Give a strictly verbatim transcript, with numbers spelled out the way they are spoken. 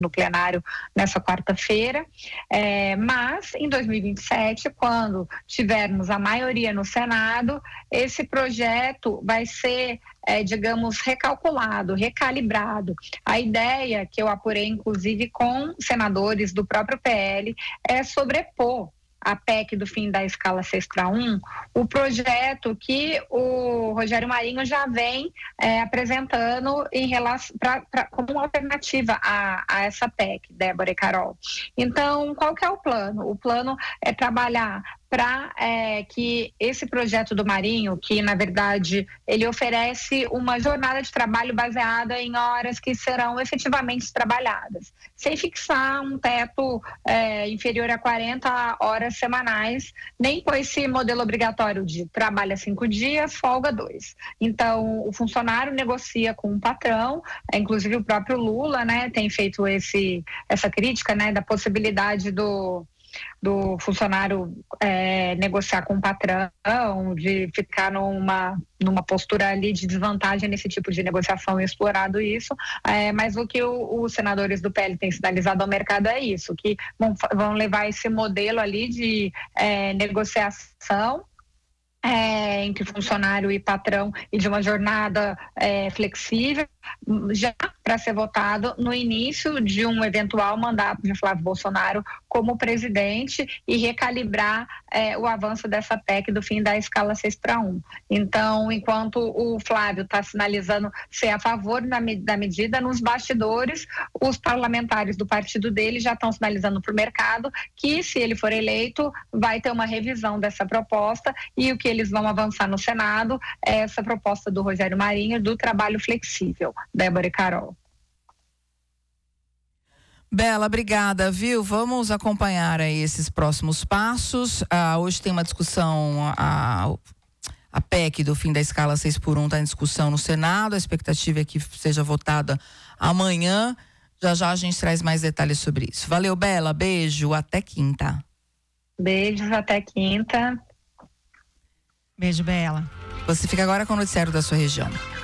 no plenário nessa quarta-feira, é, mas em dois mil e vinte e sete, quando tivermos a maioria no Senado, esse projeto vai ser, é, digamos, recalculado, recalibrado. A ideia que eu apurei, inclusive, com senadores do próprio P L, é sobrepor a P E C do fim da escala seis para um, o projeto que o Rogério Marinho já vem é, apresentando em relação, pra, pra, como uma alternativa a, a essa P E C, Débora e Carol. Então, qual que é o plano? O plano é trabalhar para é, que esse projeto do Marinho, que na verdade ele oferece uma jornada de trabalho baseada em horas que serão efetivamente trabalhadas, sem fixar um teto é, inferior a quarenta horas semanais, nem com esse modelo obrigatório de trabalha cinco dias, folga dois. Então, o funcionário negocia com o patrão, é, inclusive o próprio Lula, né, tem feito esse, essa crítica, né, da possibilidade do do funcionário é, negociar com o patrão, de ficar numa, numa postura ali de desvantagem nesse tipo de negociação e explorado isso, é, mas o que o, os senadores do P L têm sinalizado ao mercado é isso, que vão, vão levar esse modelo ali de é, negociação É, entre funcionário e patrão e de uma jornada é, flexível, já para ser votado no início de um eventual mandato de Flávio Bolsonaro como presidente e recalibrar é, o avanço dessa P E C do fim da escala seis para um. Então, enquanto o Flávio está sinalizando ser a favor da, da medida, nos bastidores, os parlamentares do partido dele já estão sinalizando para o mercado que, se ele for eleito, vai ter uma revisão dessa proposta e o que eles vão avançar no Senado é essa proposta do Rogério Marinho do trabalho flexível. Débora e Carol. Bela, obrigada, viu? Vamos acompanhar aí esses próximos passos. Ah, hoje tem uma discussão, a, a P E C do fim da escala seis por um está em discussão no Senado, a expectativa é que seja votada amanhã. Já já a gente traz mais detalhes sobre isso. Valeu, Bela, beijo, até quinta. Beijos, até quinta. Beijo, Bela. Você fica agora com o noticiário da sua região.